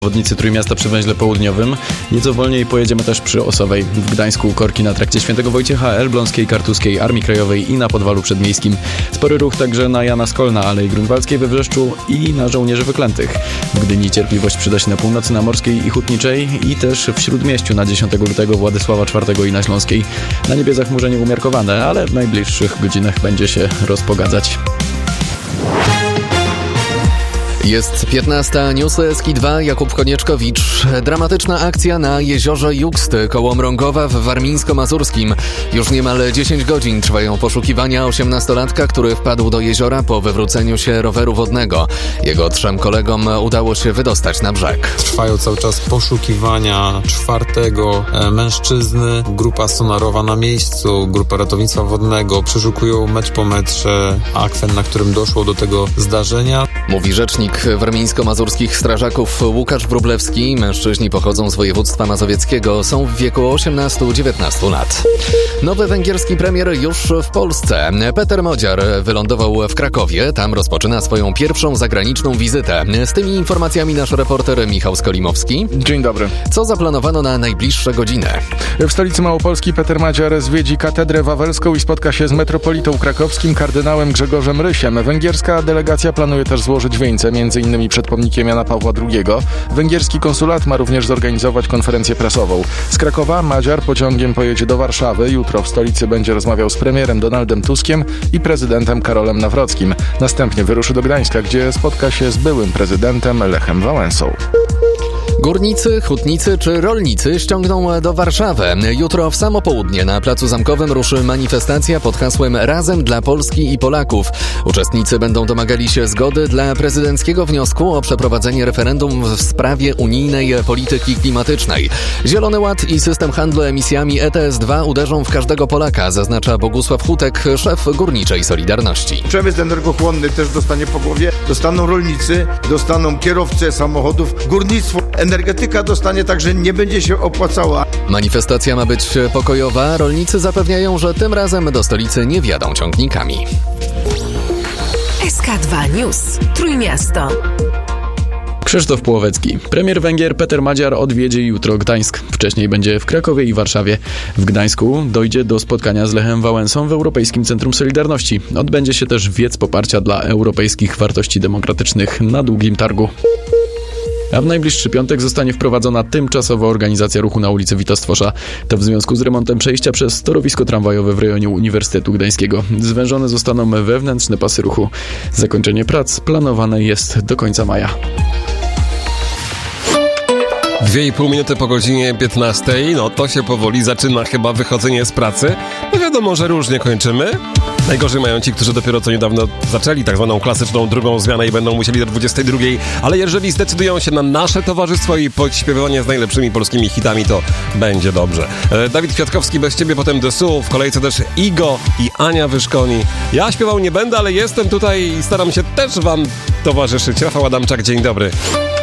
Zawodnicy Trójmiasta przy węźle południowym. Nieco wolniej pojedziemy też przy Osowej. W Gdańsku korki na trakcie Świętego Wojciecha, Elbląskiej, Kartuskiej, Armii Krajowej i na Podwalu Przedmiejskim. Spory ruch także na Jana Skolna, Alei Grunwaldzkiej we Wrzeszczu i na Żołnierzy Wyklętych. W Gdyni cierpliwość przyda się na północy, na Morskiej i Hutniczej i też w Śródmieściu na 10 lutego, Władysława IV i na Śląskiej. Na niebie zachmurzenie umiarkowane, ale w najbliższych godzinach będzie się rozpogadzać. Jest 15, newsy SK2, Jakub Konieczkowicz. Dramatyczna akcja na jeziorze Juksty koło Mrągowa w Warmińsko-Mazurskim. Już niemal 10 godzin trwają poszukiwania 18-latka, który wpadł do jeziora po wywróceniu się roweru wodnego. Jego 3 kolegom udało się wydostać na brzeg. Trwają cały czas poszukiwania 4. mężczyzny. Grupa sonarowa na miejscu, grupa ratownictwa wodnego przeszukują metr po metrze akwen, na którym doszło do tego zdarzenia. Mówi rzecznik warmińsko-mazurskich strażaków Łukasz Wróblewski. Mężczyźni pochodzą z województwa mazowieckiego, są w wieku 18-19 lat. Nowy węgierski premier już w Polsce. Peter Modziar wylądował w Krakowie. Tam rozpoczyna swoją pierwszą zagraniczną wizytę. Z tymi informacjami nasz reporter Michał Skolimowski. Dzień dobry. Co zaplanowano na najbliższe godziny? W stolicy Małopolski Peter Modziar zwiedzi katedrę wawelską i spotka się z metropolitą krakowskim kardynałem Grzegorzem Rysiem. Węgierska delegacja planuje też złożyć wieńce, m.in. przed pomnikiem Jana Pawła II. Węgierski konsulat ma również zorganizować konferencję prasową. Z Krakowa Modziar pociągiem pojedzie do Warszawy. Jutro w stolicy będzie rozmawiał z premierem Donaldem Tuskiem i prezydentem Karolem Nawrockim. Następnie wyruszy do Gdańska, gdzie spotka się z byłym prezydentem Lechem Wałęsą. Górnicy, hutnicy czy rolnicy ściągną do Warszawy. Jutro w samo południe na Placu Zamkowym ruszy manifestacja pod hasłem Razem dla Polski i Polaków. Uczestnicy będą domagali się zgody dla prezydenckiego wniosku o przeprowadzenie referendum w sprawie unijnej polityki klimatycznej. Zielony Ład i system handlu emisjami ETS-2 uderzą w każdego Polaka, zaznacza Bogusław Hutek, szef Górniczej Solidarności. Przemysł energochłonny też dostanie po głowie, dostaną rolnicy, dostaną kierowcy samochodów, górnictwo. Energetyka dostanie, także nie będzie się opłacała. Manifestacja ma być pokojowa. Rolnicy zapewniają, że tym razem do stolicy nie wjadą ciągnikami. SK2 News. Trójmiasto. Krzysztof Płowecki. Premier Węgier Peter Modziar odwiedzi jutro Gdańsk. Wcześniej będzie w Krakowie i Warszawie. W Gdańsku dojdzie do spotkania z Lechem Wałęsą w Europejskim Centrum Solidarności. Odbędzie się też wiec poparcia dla europejskich wartości demokratycznych na Długim Targu. A w najbliższy piątek zostanie wprowadzona tymczasowa organizacja ruchu na ulicy Wita Stwosza. To w związku z remontem przejścia przez torowisko tramwajowe w rejonie Uniwersytetu Gdańskiego. Zwężone zostaną wewnętrzne pasy ruchu. Zakończenie prac planowane jest do końca maja. 2,5 minuty po godzinie 15. No to się powoli zaczyna chyba wychodzenie z pracy. No wiadomo, że różnie kończymy. Najgorzej mają ci, którzy dopiero co niedawno zaczęli tak zwaną klasyczną drugą zmianę i będą musieli do 22. Ale jeżeli zdecydują się na nasze towarzystwo i podśpiewywanie z najlepszymi polskimi hitami, to będzie dobrze. Dawid Kwiatkowski, bez ciebie potem Dessous, w kolejce też Igo i Ania Wyszkoni. Ja śpiewał nie będę, ale jestem tutaj i staram się też wam towarzyszyć. Rafał Adamczak, dzień dobry.